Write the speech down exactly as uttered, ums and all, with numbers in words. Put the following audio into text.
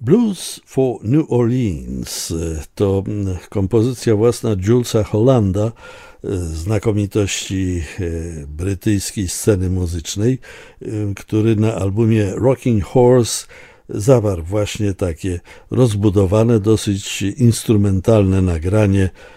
Blues for New Orleans to kompozycja własna Julesa Hollanda, znakomitości brytyjskiej sceny muzycznej, który na albumie Rocking Horse zawarł właśnie takie rozbudowane, dosyć instrumentalne nagranie